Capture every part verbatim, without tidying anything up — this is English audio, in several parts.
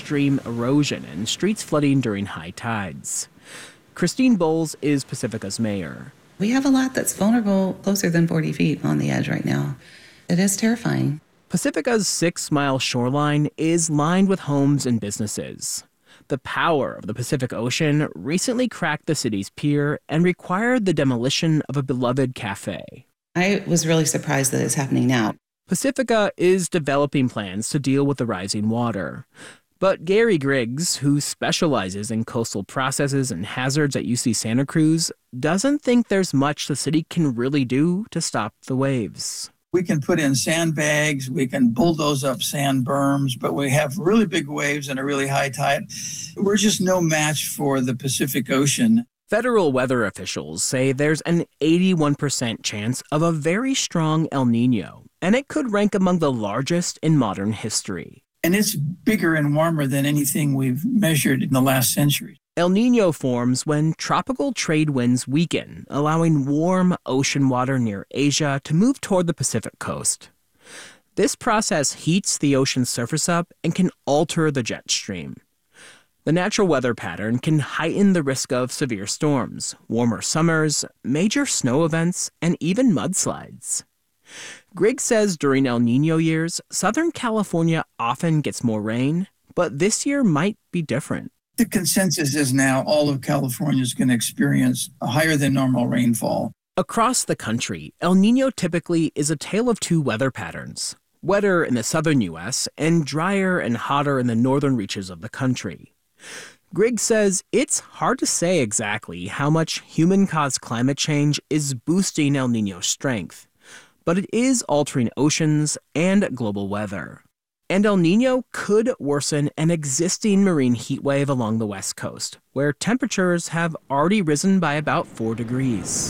extreme erosion and streets flooding during high tides. Christine Bowles is Pacifica's mayor. We have a lot that's vulnerable closer than forty feet on the edge right now. It is terrifying. Pacifica's six-mile shoreline is lined with homes and businesses. The power of the Pacific Ocean recently cracked the city's pier and required the demolition of a beloved cafe. I was really surprised that it's happening now. Pacifica is developing plans to deal with the rising water. But Gary Griggs, who specializes in coastal processes and hazards at U C Santa Cruz, doesn't think there's much the city can really do to stop the waves. We can put in sandbags, we can bulldoze up sand berms, but we have really big waves and a really high tide. We're just no match for the Pacific Ocean. Federal weather officials say there's an eighty-one percent chance of a very strong El Nino, and it could rank among the largest in modern history. And it's bigger and warmer than anything we've measured in the last century. El Nino forms when tropical trade winds weaken, allowing warm ocean water near Asia to move toward the Pacific coast. This process heats the ocean's surface up and can alter the jet stream. The natural weather pattern can heighten the risk of severe storms, warmer summers, major snow events, and even mudslides. Griggs says during El Nino years, Southern California often gets more rain, but this year might be different. The consensus is now all of California is going to experience a higher than normal rainfall. Across the country, El Nino typically is a tale of two weather patterns, wetter in the southern U S and drier and hotter in the northern reaches of the country. Griggs says it's hard to say exactly how much human-caused climate change is boosting El Nino's strength, but it is altering oceans and global weather. And El Nino could worsen an existing marine heat wave along the west coast, where temperatures have already risen by about four degrees.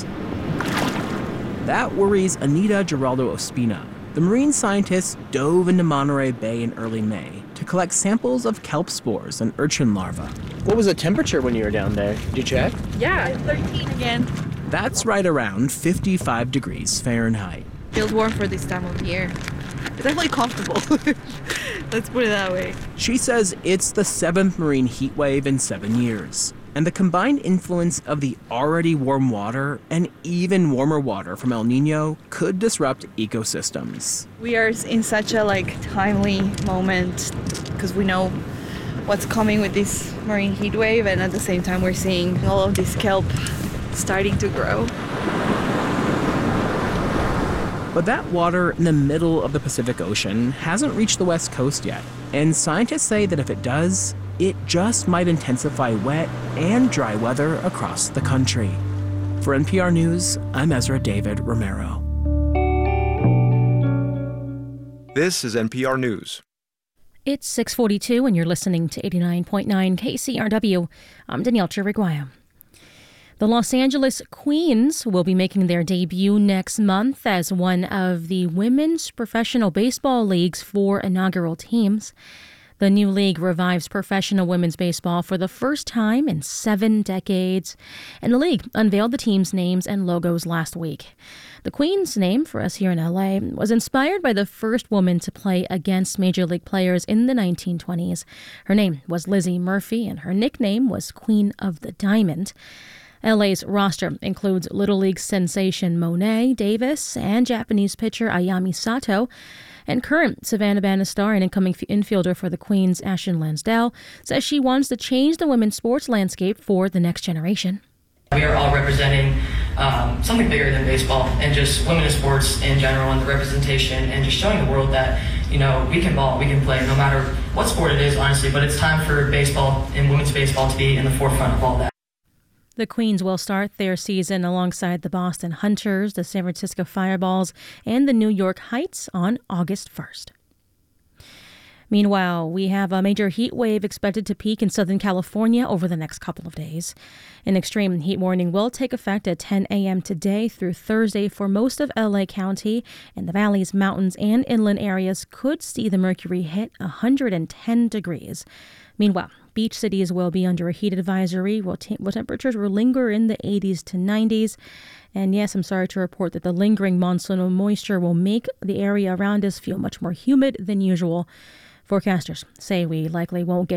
That worries Anita Giraldo Ospina. The marine scientists dove into Monterey Bay in early May to collect samples of kelp spores and urchin larvae. What was the temperature when you were down there? Did you check? Yeah, thirteen again. That's right around fifty-five degrees Fahrenheit. Feels warm for this time of year. It's definitely comfortable. Let's put it that way. She says it's the seventh marine heat wave in seven years. And the combined influence of the already warm water and even warmer water from El Nino could disrupt ecosystems. We are in such a like timely moment because we know what's coming with this marine heat wave, and at the same time we're seeing all of this kelp starting to grow. But that water in the middle of the Pacific Ocean hasn't reached the west coast yet, and scientists say that if it does, it just might intensify wet and dry weather across the country. For N P R News, I'm Ezra David Romero. This is N P R News. It's six forty-two and you're listening to eighty-nine point nine K C R W. I'm Danielle Chiriguaya. The Los Angeles Queens will be making their debut next month as one of the women's professional baseball league's four inaugural teams. The new league revives professional women's baseball for the first time in seven decades, and the league unveiled the team's names and logos last week. The Queens name, for us here in L A, was inspired by the first woman to play against major league players in the nineteen twenties. Her name was Lizzie Murphy, and her nickname was Queen of the Diamond. L A's roster includes Little League sensation Monet Davis and Japanese pitcher Ayami Sato. And current Savannah Banners star and incoming infielder for the Queens, Ashton Lansdale, says she wants to change the women's sports landscape for the next generation. We are all representing um, something bigger than baseball and just women in sports in general and the representation and just showing the world that, you know, we can ball, we can play no matter what sport it is, honestly, but it's time for baseball and women's baseball to be in the forefront of all that. The Queens will start their season alongside the Boston Hunters, the San Francisco Fireballs, and the New York Heights on August first. Meanwhile, we have a major heat wave expected to peak in Southern California over the next couple of days. An extreme heat warning will take effect at ten a.m. today through Thursday for most of L A County, and the valleys, mountains, and inland areas could see the mercury hit one hundred ten degrees. Meanwhile, beach cities will be under a heat advisory, while, te- while temperatures will linger in the eighties to nineties. And yes, I'm sorry to report that the lingering monsoonal moisture will make the area around us feel much more humid than usual. Forecasters say we likely won't get